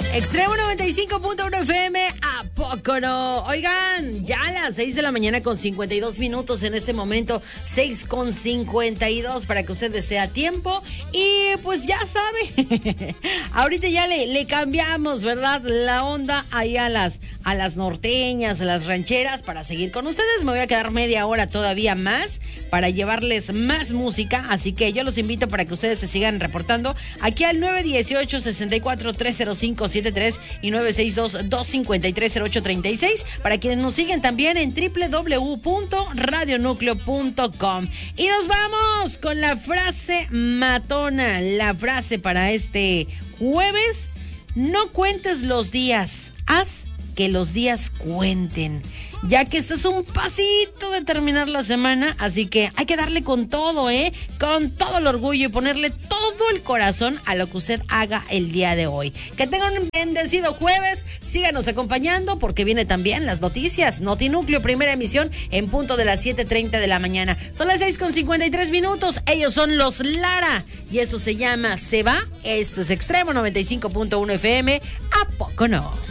Extremo 95.1 FM, ¿a poco no? Oigan, ya a las 6 de la mañana con 52 minutos en este momento, 6 con 52 para que usted desee a tiempo. Y pues ya sabe, ahorita ya le cambiamos, ¿verdad? La onda ahí a las norteñas, a las rancheras para seguir con ustedes. Me voy a quedar media hora todavía más para llevarles más música, así que yo los invito para que ustedes se sigan reportando aquí al 918-64-305-73 y 962-253-0836 para quienes nos siguen también en www.radionucleo.com. Y nos vamos con la frase matona, la frase para este jueves: no cuentes los días, haz que los días cuenten, ya que estás un pasito de terminar la semana, así que hay que darle con todo, con todo el orgullo y ponerle todo el corazón a lo que usted haga el día de hoy. Que tengan un bendecido jueves, síganos acompañando porque viene también las noticias, Notinúcleo, primera emisión en punto de las 7:30 de la mañana. Son las 6:53 minutos, ellos son los Lara y eso se llama Se Va. Esto es Extremo 95.1 FM, ¿a poco no?